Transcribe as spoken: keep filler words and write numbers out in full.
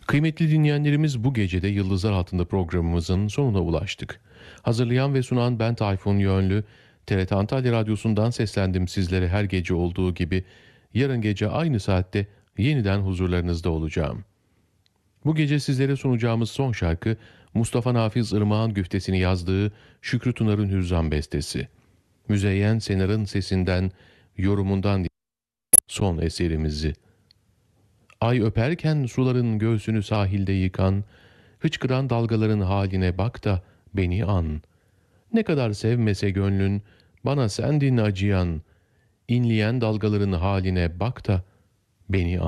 Kıymetli dinleyenlerimiz, bu gecede Yıldızlar Altında programımızın sonuna ulaştık. Hazırlayan ve sunan ben Tayfun Yönlü, T R T Antalya Radyosu'ndan seslendim sizlere her gece olduğu gibi. Yarın gece aynı saatte yeniden huzurlarınızda olacağım. Bu gece sizlere sunacağımız son şarkı, Mustafa Nafiz Irmak'ın güftesini yazdığı Şükrü Tunar'ın Hüzzam bestesi. Müzeyyen Senar'ın sesinden, yorumundan son eserimizi. Ay öperken suların göğsünü sahilde yıkan, hıçkıran dalgaların haline bak da beni an. Ne kadar sevmese gönlün, bana sendin acıyan, inleyen dalgaların haline bak da beni an.